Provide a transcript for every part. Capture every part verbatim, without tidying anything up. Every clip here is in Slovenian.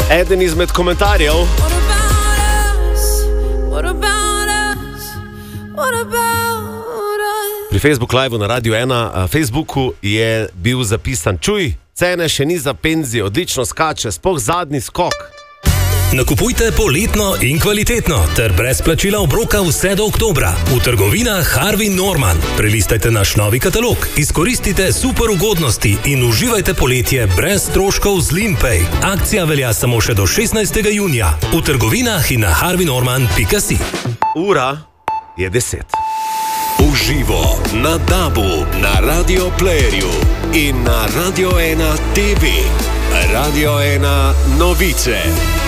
Eden izmed komentarjev. Pri Facebook Live na Radio ena Facebooku je bil zapisan: čuj, cene še ni za penzijo, odlično skače, spoh zadnji skok. Nakupujte poletno in kvalitetno ter brez plačila obroka vse do oktobra v trgovinah Harvey Norman. Prelistajte naš novi katalog, izkoristite super ugodnosti in uživajte poletje brez stroškov z Limpay. Akcija velja samo še do šestnajstega junija v trgovinah in na harvey norman pika si. Ura je deset. Uživo na Dabu, na Radio Playerju in na Radio ena T V. Radio ena novice.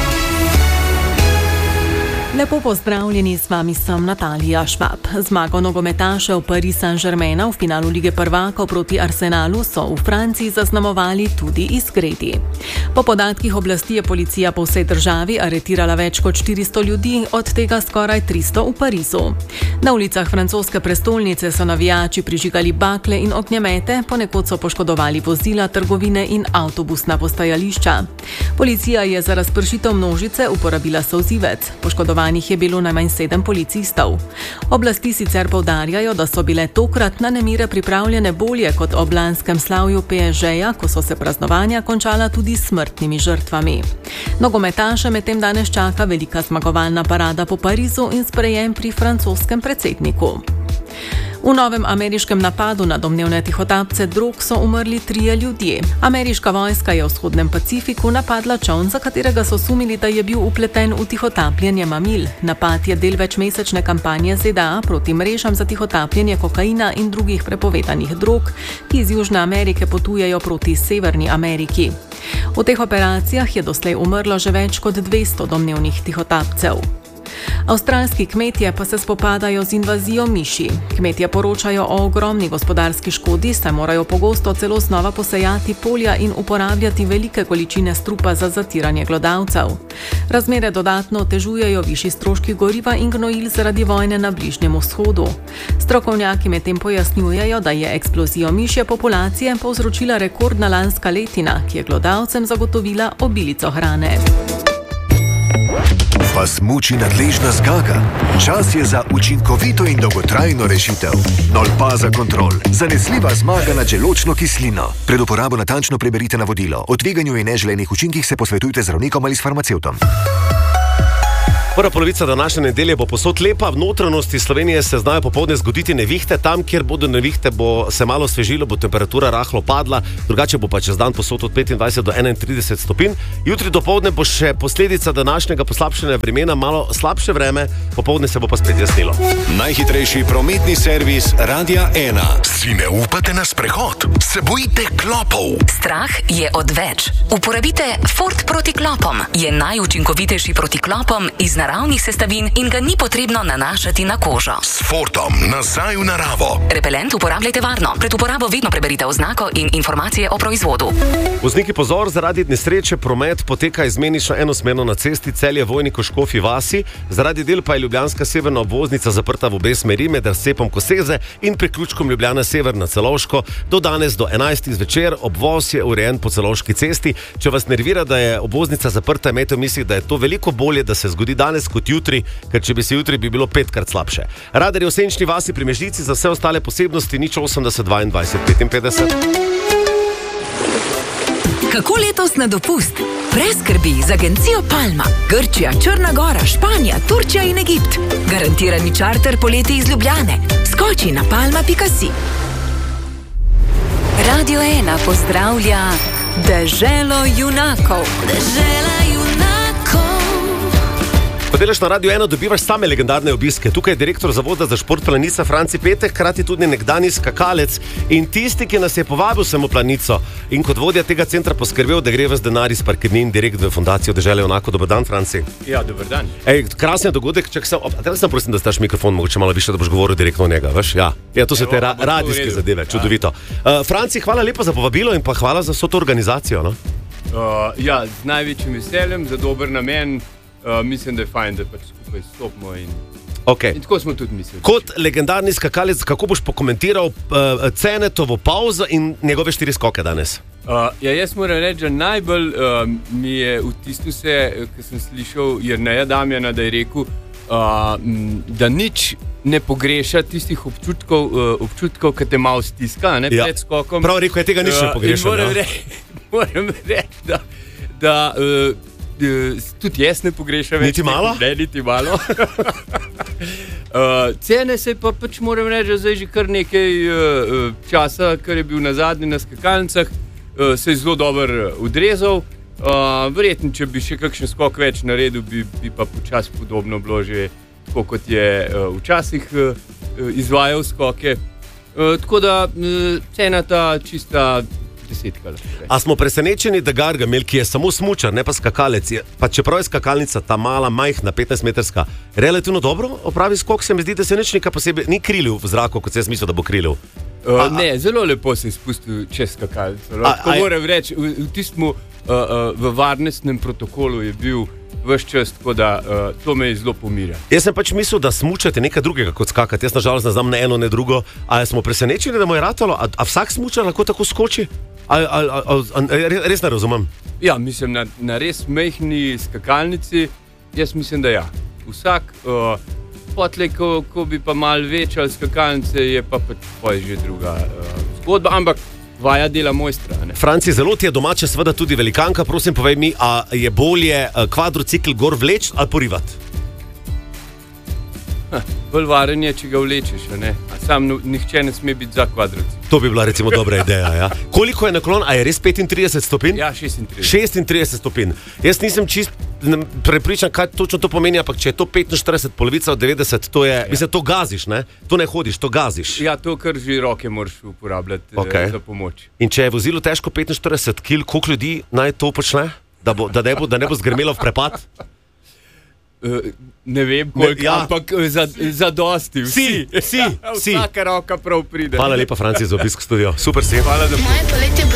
Lepo pozdravljeni, s vami sem Natalija Švab. Zmago nogometašev Paris Saint-Germaina v finalu Lige prvakov proti Arsenalu so v Franciji zaznamovali tudi izgredi. Po podatkih oblasti je policija po vsej državi aretirala več kot štiristo ljudi, od tega skoraj tristo v Parizu. Na ulicah francoske prestolnice so navijači prižigali bakle in ognjemete, ponekod so poškodovali vozila, trgovine in avtobusna postajališča. Policija je za razpršitev množice uporabila solzivec. Poškodovali je bilo najmanj sedem policistov. Oblasti sicer poudarjajo, da so bile tokrat na nemire pripravljene bolje kot ob lanskem slavju P S G-ja, ko so se praznovanja končala tudi s smrtnimi žrtvami. Nogometaše medtem danes čaka velika zmagovalna parada po Parizu in sprejem pri francoskem predsedniku. V novem ameriškem napadu na domnevne tihotapce drog so umrli trije ljudje. Ameriška vojska je v vzhodnem Pacifiku napadla čoln, za katerega so sumili, da je bil upleten v tihotapljenje mamil. Napad je del večmesečne kampanje Z D A proti mrežam za tihotapljenje kokaina in drugih prepovedanih drog, ki iz Južne Amerike potujejo proti Severni Ameriki. V teh operacijah je doslej umrlo že več kot dvesto domnevnih tihotapcev. Avstralski kmetje pa se spopadajo z invazijo miši. Kmetje poročajo o ogromni gospodarski škodi, saj morajo pogosto celo znova posejati polja in uporabljati velike količine strupa za zatiranje glodavcev. Razmere dodatno otežujejo višji stroški goriva in gnojil zaradi vojne na Bližnjem vzhodu. Strokovnjaki medtem pojasnjujejo, da je eksplozijo mišje populacije povzročila rekordna lanska letina, ki je glodavcem zagotovila obilico hrane. Vas muči nadležna zgaga? Čas je za učinkovito in dolgotrajno rešitev. Nolpaza Kontrol. Zanesljiva zmaga nad želodčno kislino. Pred uporabo natančno preberite navodilo. O tveganju in neželenih učinkih se posvetujte z zdravnikom ali s farmacevtom. Prva polovica današnje nedelje bo povsod lepa, v notranjosti Slovenije se znajo popoldne zgoditi nevihte, tam, kjer bodo nevihte, bo se malo svežilo, bo temperatura rahlo padla, drugače bo pa čez dan povsod od petindvajset do enaintrideset stopinj. Jutri dopoldne bo še posledica današnjega poslabšanja vremena malo slabše vreme, popoldne se bo pa spet jasnilo. Najhitrejši prometni servis Radia ena. Si ne upate na sprehod? Se bojite klopov? Strah je odveč. Uporabite Ford proti klopom. Je najučinkovitejši proti klopom iz naravnih sestavin in ga ni potrebno nanašati na kožo. S Fordom nazaj v naravo. Repelent uporabljajte varno. Pred uporabo vedno preberite oznako in informacije o proizvodu. Vozniki pozor, zaradi nesreče promet poteka izmenično enosmerno na cesti Celje-Vojnik-Škofji vasi, zaradi del pa je ljubljanska severna obvoznica zaprta v obe smeri med razcepom Koseze in priključkom Ljubljana sever na Celovško. Do danes do enajstih zvečer obvoz je urejen po Celovški cesti. Če vas nervira, da je obvoznica zaprta, imejte v mislih, da je to veliko bolje, da se zgodi danes kot jutri, ker če bi se jutri, bi bilo petkrat slabše. Radar je v Senčni vasi pri Mežici, za vse ostale posebnosti nič osemdeset dvaindvajset petinpetdeset. Kako letos na dopust? Brez skrbi z agencijo Palma. Grčija, Črna Gora, Španija, Turčija in Egipt. Garantirani čarter poleti iz Ljubljane. Skoči na palma pika si. Radio ena pozdravlja Deželo junakov. Dežela junakov. Ko delaš na Radio ena, dobivaš same legendarne obiske. Tukaj je direktor Zavoda za šport Planica Franci Petek, hkrati tudi nekdanji skakalec in tisti, ki nas je povabil sem v Planico in kot vodja tega centra poskrbel, da gre ves denar iz parkirnin direkt v fundacijo Dežele junakov. Dober dan, Franci. Ja, dober dan. Ej, krasen dogodek, čak sem, teraz sem prosim, da staš mikrofon mogoče malo više, da boš govoril direktno o njega, veš? Ja, ja to so te ra radijske zadeve, čudovito. Uh, Franci, hvala lepa za povabilo in pa hvala za vso to organizacijo, no? Uh, ja, z največjim veseljem, za dober namen. Uh, mislim, da je fajn, da pač skupaj stopimo in, okay. in tako smo tudi mislili. Kot legendarni skakalec, kako boš pokomentiral uh, Cenetovo pauzo in njegove štiri skoke danes? Uh, ja, jaz moram reči, da najbolj uh, mi je vtisnil se, ko sem slišal Jerneja Damjana, da je rekel, uh, da nič ne pogreša tistih občutkov, uh, občutkov ki te malo stiska, ne, ja. pred skokom. Prav rekel je, tega nič ne pogreša. Uh, moram no. reči, moram reči, da, da uh, tudi jaz ne pogrešam več. Niti malo? Ne, niti malo. uh, cene se pa pač moram reči, da zdaj že kar nekaj uh, časa, kar je bil na zadnji na skakalnicah, uh, se je zelo dobro odrezal. Uh, verjetno, če bi še kakšen skok več naredil, bi, bi pa počasi podobno bilo že tako, kot je uh, včasih uh, izvajal skoke. Uh, tako da uh, cena ta čista desetka. A smo presenečeni, da Gargamel, ki je samo smučar, ne pa skakalec, je, pa čeprav je skakalnica ta mala, majhna, petnajstmetrska, relativno dobro opravi skok, se mi zdi, da se nič nekaj posebej ni krilil v zraku, kot se je mislil, da bo krilil. Uh, a, ne, zelo lepo se je spustil čez skakalnico. Tako moram reči, v, v tistem uh, uh, v varnostnem protokolu je bil ves čas, tako da uh, to me je zelo pomirja. Jaz sem pač mislil, da smučate nekaj drugega kot skakati. Jaz nažalost ne znam ne eno, ne drugo. A smo presenečeni, da mu je ratalo? A, a vsak smučar lahko tako skoči? A, a, a, a, a, res ne razumem. Ja, mislim, na, na res majhni skakalnici, jaz mislim, da ja. Vsak, uh, potlej, ko, ko bi pa malo večal skakalnice, je pa pač že druga uh, zgodba, ampak vaja dela mojstra. Ne? Franci, zelo ti je domača, seveda tudi velikanka. Prosim, povej mi, a je bolje kvadrocikl gor vleč ali porivati? Bolj varen je, če ga vlečeš, a ne? A sam no, nihče ne sme biti za kvadrocikl. To bi bila recimo dobra ideja, ja. Koliko je naklon? A je res petintrideset stopinj? Ja, šestintrideset. šestintrideset stopinj. Jaz nisem čist prepričan, kaj točno to pomeni, ampak če je to petinštirideset, polovica od devetdeset, to je, ja. Mislim, to gaziš, ne? To ne hodiš, to gaziš. Ja, to kar že roke moraš uporabljati okay. za pomoč. In če je vozilo težko petinštirideset kil, koliko ljudi naj to počne? Da, bo, da, ne, bo, da ne bo zgrmelo v prepad? Uh, ne vem, koliko, ja. ampak za, za dosti. Vsi, vsi, vsi. Vsaka roka prav pride. Hvala lepa, Franci, za obisk studio. Super si. Hvala, da